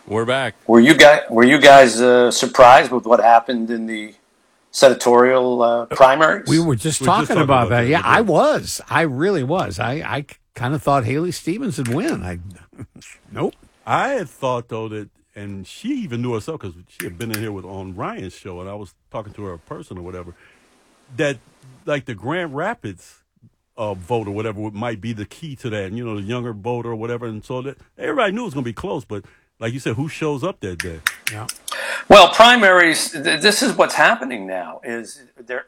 We're back. Were you guys surprised with what happened in the senatorial We primaries? were just We're just talking talking about about that. that Yeah, with I the. was. I really was. I kind of thought Haley Stevens would win. Nope. I had thought though that, and she even knew herself because she had been in here with on Ryan's show, and I was talking to her in person or whatever. That like the Grand Rapids vote or whatever might be the key to that. And, the younger voter or whatever, and so that everybody knew it was going to be close. But like you said, who shows up that day? Yeah. Well, primaries. This is what's happening now. Is there?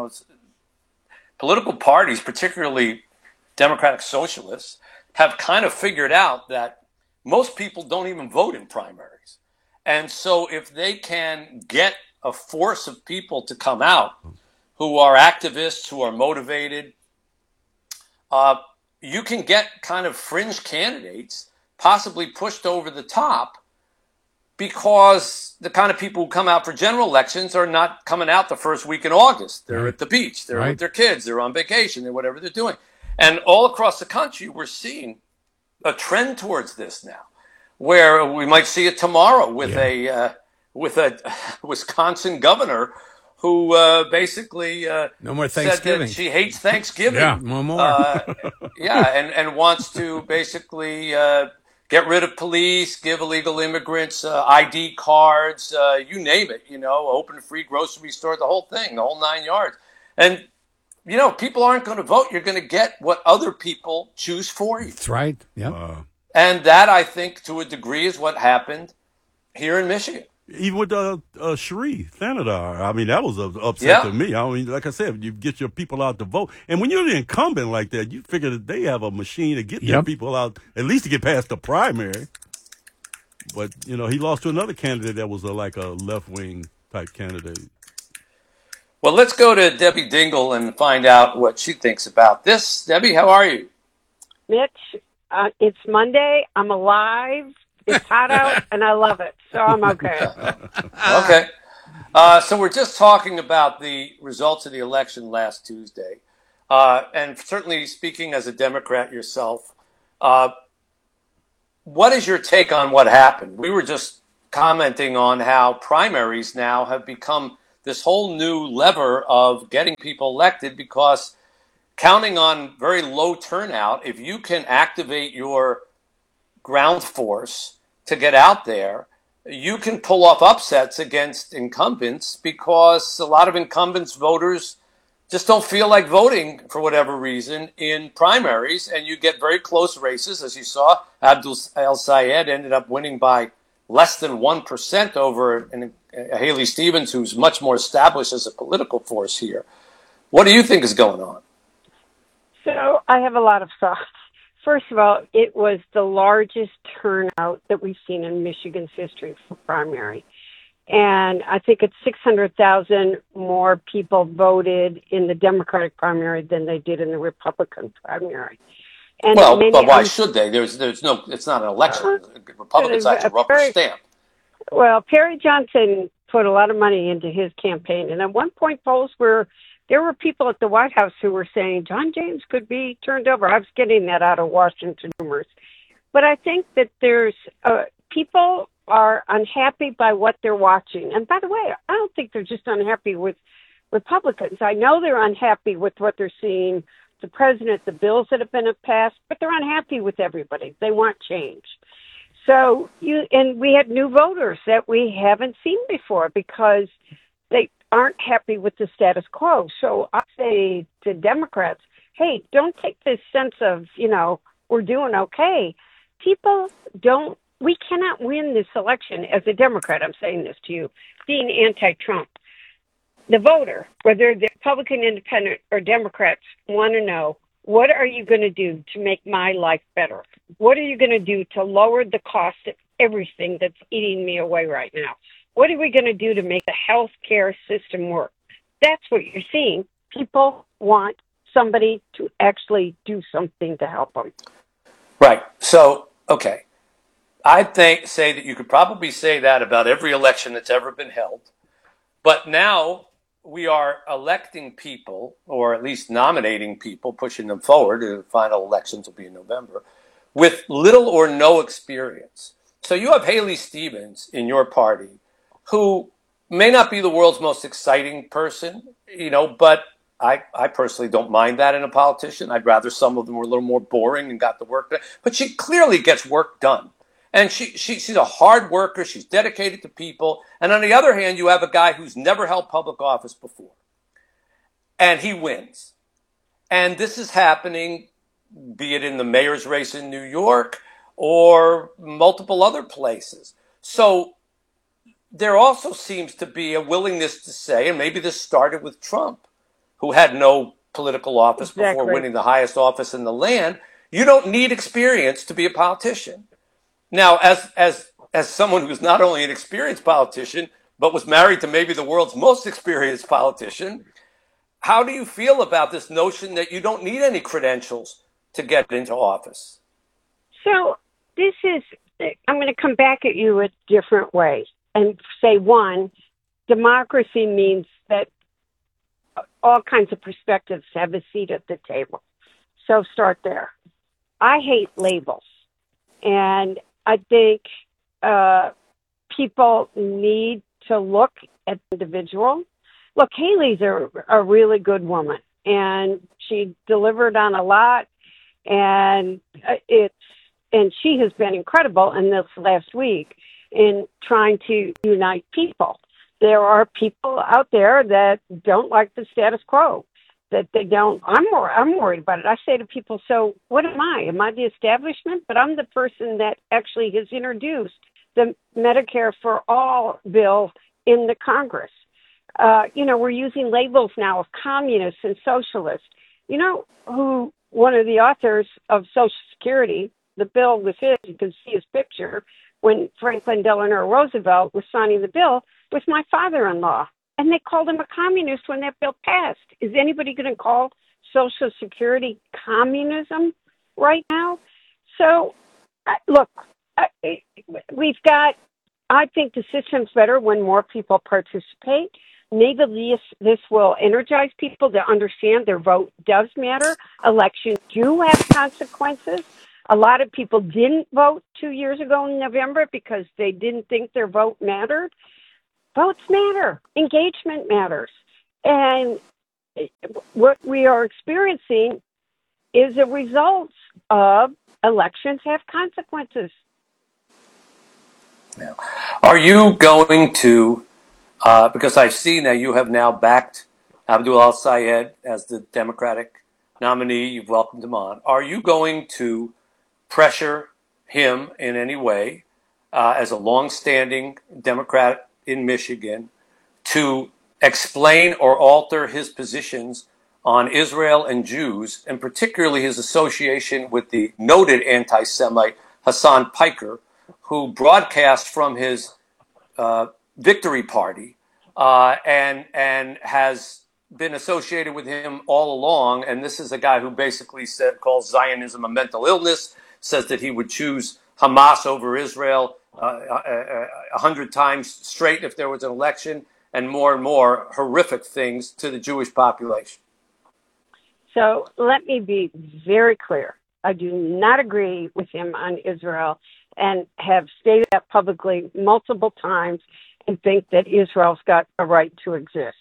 Political parties, particularly Democratic Socialists, have kind of figured out that most people don't even vote in primaries, and so if they can get a force of people to come out who are activists, who are motivated, uh, you can get kind of fringe candidates possibly pushed over the top because the kind of people who come out for general elections are not coming out the first week in August. They're Right. at the beach, they're with Right. their kids, they're on vacation, they're whatever they're doing. And all across the country, we're seeing a trend towards this now, where we might see it tomorrow with Yeah. a Wisconsin governor who basically No more said that Thanksgiving. she hates Yeah. Thanksgiving. No more. Uh, yeah, and wants to basically get rid of police, give illegal immigrants ID cards, you name it, open free grocery store, the whole thing, the whole 9 yards. And, people aren't going to vote. You're going to get what other people choose for you. That's right. Yep. And that, I think, to a degree, is what happened here in Michigan. Even with Cherie Thanadar, I mean, that was a upset Yeah. to me. I mean, like I said, you get your people out to vote, and when you're the incumbent like that, you figure that they have a machine to get their Yep. people out, at least to get past the primary. But he lost to another candidate that was like a left wing type candidate. Well, let's go to Debbie Dingle and find out what she thinks about this. Debbie, how are you? Mitch, it's Monday. I'm alive. It's hot out, and I love it, so I'm okay. Okay. So we're just talking about the results of the election last Tuesday. And certainly speaking as a Democrat yourself, uh, what is your take on what happened? We were just commenting on how primaries now have become this whole new lever of getting people elected because counting on very low turnout, if you can activate your ground force to get out there, you can pull off upsets against incumbents because a lot of incumbents voters just don't feel like voting for whatever reason in primaries, and you get very close races, as you saw. Abdul El Sayed ended up winning by less than 1% over Haley Stevens, who's much more established as a political force here. What do you think is going on? So I have a lot of thoughts. First of all, it was the largest turnout that we've seen in Michigan's history for primary. And I think it's 600,000 more people voted in the Democratic primary than they did in the Republican primary. And Well, many, but why should they? There's no. It's not an election. The Republican side's a rubber very, stamp. well, Perry Johnson put a lot of money into his campaign. And at one point, there were people at the White House who were saying John James could be turned over. I was getting that out of Washington rumors. But I think that there's people are unhappy by what they're watching. And by the way, I don't think they're just unhappy with Republicans. I know they're unhappy with what they're seeing, the president, the bills that have been passed, but they're unhappy with everybody. They want change. So we had new voters that we haven't seen before because they aren't happy with the status quo. So I say to Democrats, hey, don't take this sense of, we're doing okay. We cannot win this election as a Democrat. I'm saying this to you, being anti-Trump. The voter, whether they're Republican, Independent, or Democrats, want to know, what are you going to do to make my life better? What are you going to do to lower the cost of everything that's eating me away right now? What are we going to do to make the health care system work? That's what you're seeing. People want somebody to actually do something to help them. Right. So, okay. Say that you could probably say that about every election that's ever been held. But now we are electing people, or at least nominating people, pushing them forward. The final elections will be in November, with little or no experience. So you have Haley Stevens in your party, who may not be the world's most exciting person, but I personally don't mind that in a politician. I'd rather some of them were a little more boring and got the work done. But she clearly gets work done. And she's a hard worker. She's dedicated to people. And on the other hand, you have a guy who's never held public office before. And he wins. And this is happening, be it in the mayor's race in New York or multiple other places. So there also seems to be a willingness to say, and maybe this started with Trump, who had no political office before winning the highest office in the land, you don't need experience to be a politician. Now, as someone who's not only an experienced politician, but was married to maybe the world's most experienced politician, how do you feel about this notion that you don't need any credentials to get into office? So I'm going to come back at you a different way and say, one, democracy means that all kinds of perspectives have a seat at the table. So start there. I hate labels. And I think people need to look at the individual. Look, Haley's a really good woman, and she delivered on a lot, and she has been incredible in this last week in trying to unite people. There are people out there that don't like the status quo, that they don't. I'm worried about it. I say to people, so what am I? Am I the establishment? But I'm the person that actually has introduced the Medicare for All bill in the Congress. We're using labels now of communists and socialists. You know who one of the authors of Social Security, the bill was his, you can see his picture, when Franklin Delano Roosevelt was signing the bill, was my father-in-law. And they called him a communist when that bill passed. Is anybody going to call Social Security communism right now? So, look, I think the system's better when more people participate. Maybe this will energize people to understand their vote does matter. Elections do have consequences. A lot of people didn't vote 2 years ago in November because they didn't think their vote mattered. Votes matter. Engagement matters. And what we are experiencing is a result of elections have consequences. Now, are you going to, because I've seen that you have now backed Abdul al-Sayed as the Democratic nominee, you've welcomed him on. Are you going to pressure him in any way as a longstanding Democrat in Michigan to explain or alter his positions on Israel and Jews, and particularly his association with the noted anti-Semite Hassan Piker, who broadcast from his victory party and has been associated with him all along? And this is a guy who basically calls Zionism a mental illness, says that he would choose Hamas over Israel 100 times straight if there was an election, and more horrific things to the Jewish population. So let me be very clear. I do not agree with him on Israel and have stated that publicly multiple times and think that Israel's got a right to exist.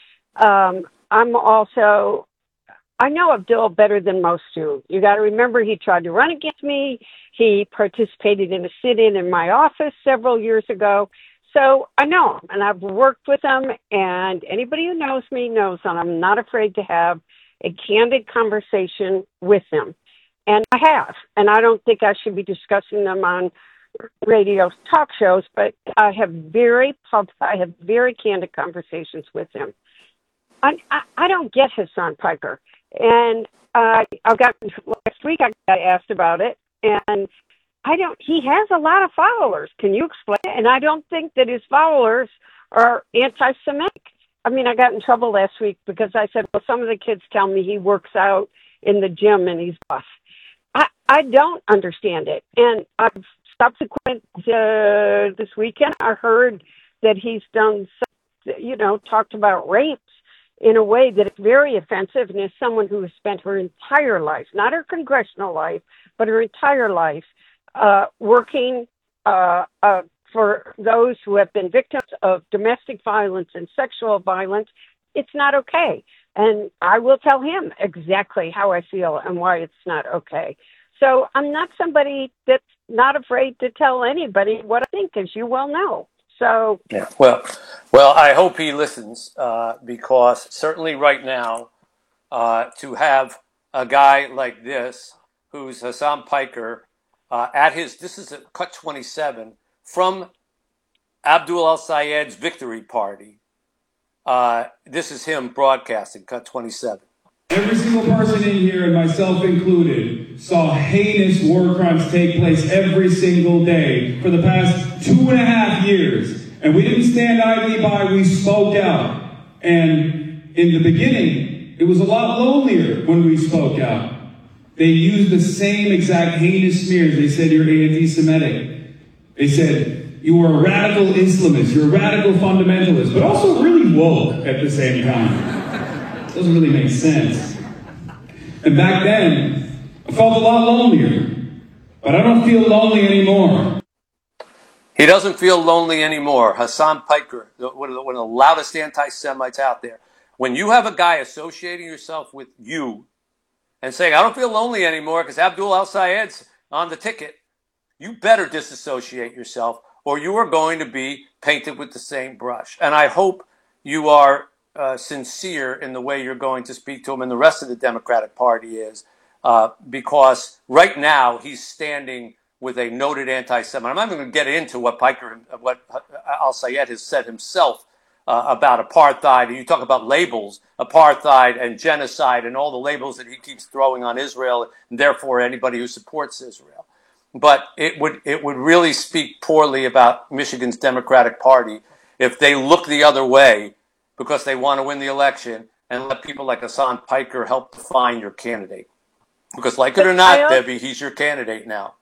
I know Abdul better than most do. You got to remember he tried to run against me. He participated in a sit-in in my office several years ago. So I know him, and I've worked with him, and anybody who knows me knows that I'm not afraid to have a candid conversation with him. And I have, and I don't think I should be discussing them on radio talk shows, but I have very candid conversations with him. I don't get Hassan Piker. And last week I got asked about it, and he has a lot of followers. Can you explain it? And I don't think that his followers are anti-Semitic. I mean, I got in trouble last week because I said, well, some of the kids tell me he works out in the gym and he's buff. I don't understand it. And subsequent this weekend, I heard that he's done, talked about rapes in a way that is very offensive, and as someone who has spent her entire life, not her congressional life, but her entire life, working for those who have been victims of domestic violence and sexual violence, it's not okay. And I will tell him exactly how I feel and why it's not okay. So I'm not somebody that's not afraid to tell anybody what I think, as you well know. So yeah, well, I hope he listens because certainly right now, to have a guy like this, who's Hassan Piker, this is at Cut 27 from Abdul al-Sayed's victory party. This is him broadcasting, Cut 27. Every single person in here, and myself included, saw heinous war crimes take place every single day for the past 2.5 years. And we didn't stand idly by, we spoke out. And in the beginning, it was a lot lonelier when we spoke out. They used the same exact heinous smears. They said you're anti-Semitic. They said you are a radical Islamist, you're a radical fundamentalist, but also really woke at the same time. Doesn't really make sense. And back then, I felt a lot lonelier. But I don't feel lonely anymore. He doesn't feel lonely anymore. Hassan Piker, one of the loudest anti-Semites out there. When you have a guy associating yourself with you and saying, I don't feel lonely anymore because Abdul al-Sayed's on the ticket, you better disassociate yourself or you are going to be painted with the same brush. And I hope you are sincere in the way you're going to speak to him, and the rest of the Democratic Party is, because right now he's standing with a noted anti-Semite. I'm not even going to get into what al-Sayed has said himself about apartheid. And you talk about labels, apartheid and genocide, and all the labels that he keeps throwing on Israel, and therefore anybody who supports Israel. But it would really speak poorly about Michigan's Democratic Party if they look the other way because they want to win the election and let people like Hassan Piker help define your candidate. Because like it or not, Debbie, he's your candidate now.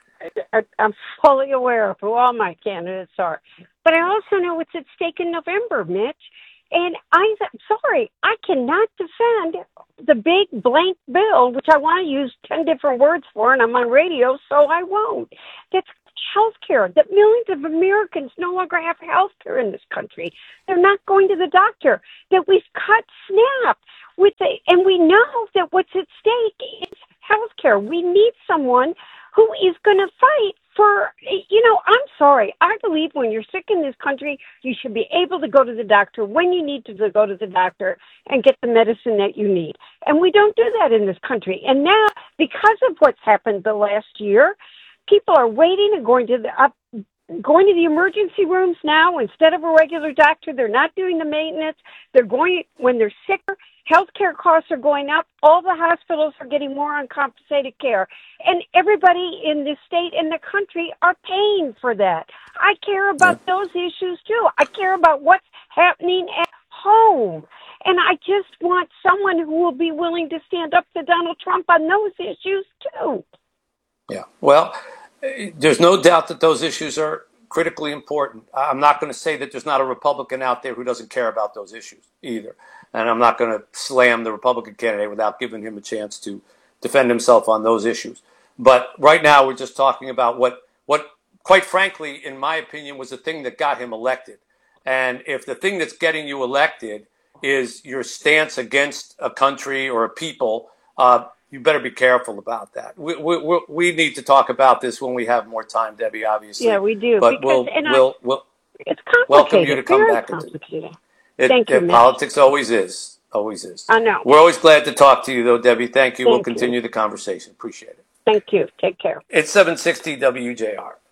I'm fully aware of who all my candidates are. But I also know what's at stake in November, Mitch. And I'm sorry, I cannot defend the big blank bill, which I want to use 10 different words for, and I'm on radio, so I won't. That's health care, that millions of Americans no longer have health care in this country. They're not going to the doctor, that we've cut SNAP, and we know that what's at stake is health care. We need someone who is going to fight for, I'm sorry. I believe when you're sick in this country, you should be able to go to the doctor when you need to go to the doctor and get the medicine that you need. And we don't do that in this country. And now, because of what's happened the last year, people are waiting and going to the emergency rooms now instead of a regular doctor. They're not doing the maintenance. They're going when they're sicker. Healthcare costs are going up. All the hospitals are getting more uncompensated care. And everybody in the state and the country are paying for that. I care about those issues too. I care about what's happening at home. And I just want someone who will be willing to stand up to Donald Trump on those issues too. Yeah, well, there's no doubt that those issues are critically important. I'm not going to say that there's not a Republican out there who doesn't care about those issues either. And I'm not going to slam the Republican candidate without giving him a chance to defend himself on those issues. But right now we're just talking about what quite frankly, in my opinion, was the thing that got him elected. And if the thing that's getting you elected is your stance against a country or a people, you better be careful about that. We need to talk about this when we have more time, Debbie, obviously. Yeah, we do. But we'll it's complicated. Welcome you to come Very back. Complicated. Thank you, politics always is. Always is. I know. We're always glad to talk to you, though, Debbie. Thank you. Thank We'll continue the conversation. Appreciate it. Thank you. Take care. It's 760 WJR.